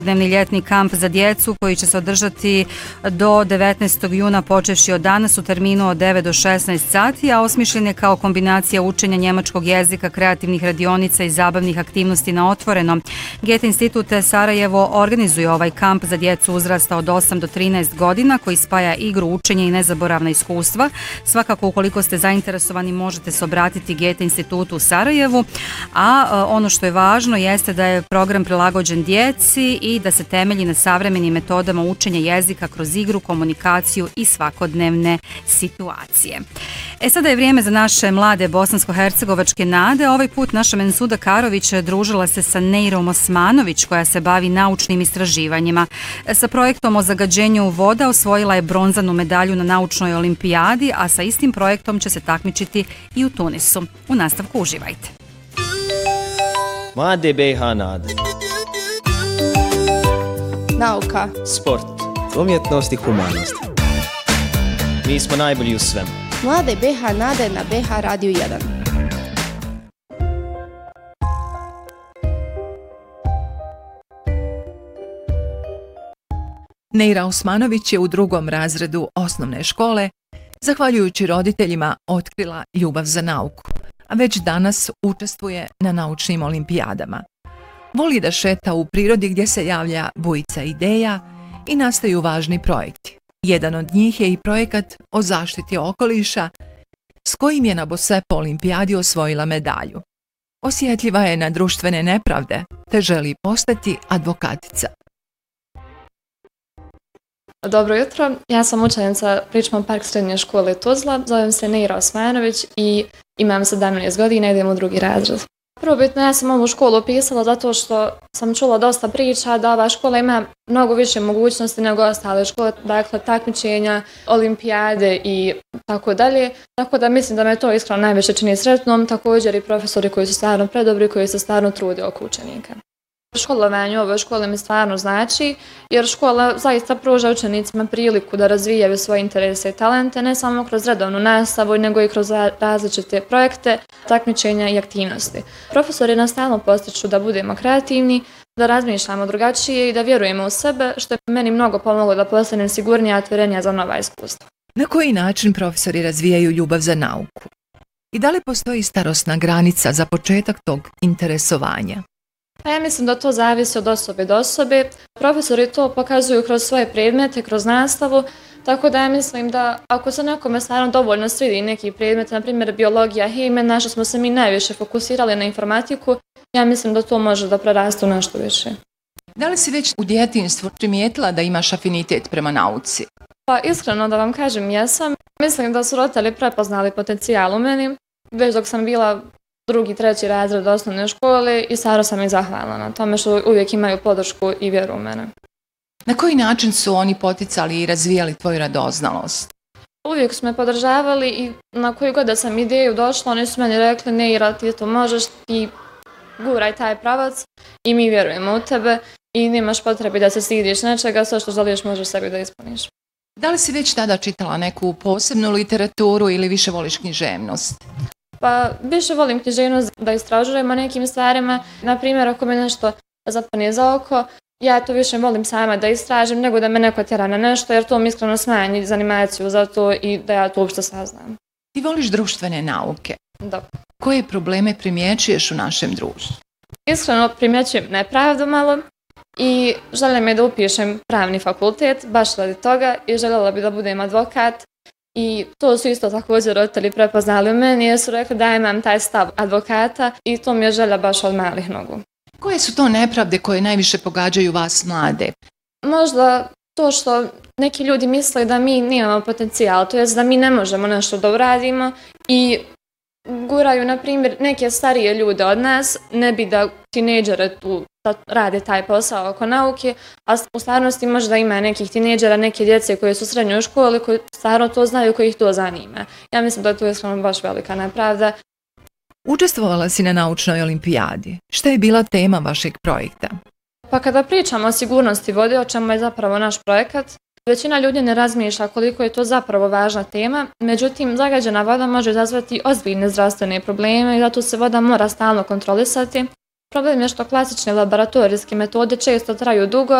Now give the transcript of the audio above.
Dnevni ljetni kamp za djecu koji će se održati do 19. juna počevši od danas u terminu od 9 do 16 sati, a osmišljen je kao kombinacija učenja njemačkog jezika, kreativnih radionica i zabavnih aktivnosti na otvorenom. Goethe Institut Sarajevo organizuje ovaj kamp za djecu uzrasta od 8 do 13 godina koji spaja igru, učenje i nezaboravna iskustva. Svakako, ukoliko ste zainteresovani, možete se obratiti Goethe Institutu u Sarajevu, a ono što je važno jeste da je program prilagođen djeci i da se temelji na savremenim metodama učenja jezika kroz igru, komunikaciju i svakodnevne situacije. Sada je vrijeme za naše mlade bosansko-hercegovačke nade. Ovaj put naša Mensuda Karović družila se sa Neirom Osmanović koja se bavi naučnim istraživanjima. Sa projektom o zagađenju voda osvojila je bronzanu medalju na naučnoj olimpijadi, a sa istim projektom će se takmičiti i u Tunisu. U nastavku uživajte. Mlade BiH nade. Nauka, sport, umjetnost i humanost. Mi smo najbolji u svemu. Mlade BiH nade na BiH Radio 1. Neira Osmanović je u 2. razredu osnovne škole, zahvaljujući roditeljima, otkrila ljubav za nauku, a već danas učestvuje na naučnim olimpijadama. Voli da šeta u prirodi gdje se javlja bujica ideja i nastaju važni projekti. Jedan od njih je i projekat o zaštiti okoliša s kojim je na Bosepo olimpijadi osvojila medalju. Osjetljiva je na društvene nepravde te želi postati advokatica. Dobro jutro, ja sam učenica Pričman Park srednje škole Tuzla, zovem se Neira Osmanović i imam 17 godina, idem u 2. razred. Prvobitno ja sam ovu školu upisala zato što sam čula dosta priča da ova škola ima mnogo više mogućnosti nego ostale škole, dakle takmičenja, olimpijade i tako dalje. Tako da mislim da me to iskreno najviše čini sretnom, također i profesori koji su stvarno predobri, koji se stvarno trude oko učenika. Školovanje u ovoj školi mi stvarno znači, jer škola zaista pruža učenicima priliku da razvijaju svoje interese i talente, ne samo kroz redovnu nastavu, nego i kroz različite projekte, takmičenja i aktivnosti. Profesori nas stalno postiču da budemo kreativni, da razmišljamo drugačije i da vjerujemo u sebe, što je meni mnogo pomoglo da postanem sigurnija i otvorenija za nova iskustva. Na koji način profesori razvijaju ljubav za nauku? I da li postoji starosna granica za početak tog interesovanja? Pa ja mislim da to zavisi od osobe do osobe. Profesori to pokazuju kroz svoje predmete, kroz nastavu, tako da ja mislim da ako se nekome stvarno dovoljno svidi neki predmet, na primjer biologija, hemija, na što smo se mi najviše fokusirali na informatiku, ja mislim da to može da preraste u nešto više. Da li si već u djetinjstvu primijetila da imaš afinitet prema nauci? Pa iskreno da vam kažem, jesam. Mislim da su roditelji prepoznali potencijal u meni, već dok sam bila 2. 3. razred osnovne škole i stvarno sam im zahvalna na tome što uvijek imaju podršku i vjeru u mene. Na koji način su oni poticali i razvijali tvoju radoznalost? Uvijek su me podržavali i na koju god da sam ideju došla, oni su meni rekli Neira, ti to možeš, ti guraj taj pravac i mi vjerujemo u tebe i nemaš potrebi da se stidiš nečega, sve što želiš možeš sebi da ispuniš. Da li si već tada čitala neku posebnu literaturu ili više voliš književnost? Pa više volim književnost da istražujem o nekim stvarima. Na primjer, ako me nešto zapane za oko, ja to više volim sama da istražim nego da me neko tjera na nešto, jer to mi iskreno smanji zanimaciju za to i da ja to uopšte saznam. Ti voliš društvene nauke. Da. Koje probleme primjećuješ u našem društvu? Iskreno primjećujem nepravdu malo i želim je da upišem pravni fakultet, baš radi toga, i željela bi da budem advokat. I to su isto također roditelji prepoznali u meni jer su rekli da imam taj stav advokata i to mi je želja baš od malih nogu. Koje su to nepravde koje najviše pogađaju vas mlade? Možda to što neki ljudi misle da mi nemamo potencijal, to jest da mi ne možemo nešto da uradimo i guraju, na primjer, neke starije ljude od nas, ne bi da tinejdžere tu da rade taj posao oko nauke, a u stvarnosti možda ima nekih tinejdžera, neke djece koje su u srednjoj školi, koji stvarno to znaju, koji ih to zanima. Ja mislim da je to iskreno baš velika nepravda. Učestvovala si na naučnoj olimpijadi. Šta je bila tema vašeg projekta? Pa kada pričamo o sigurnosti vode, o čemu je zapravo naš projekat, većina ljudi ne razmišlja koliko je to zapravo važna tema, međutim zagađena voda može izazvati ozbiljne zdravstvene probleme i zato se voda mora stalno kontrolisati. Problem je što klasične laboratorijske metode često traju dugo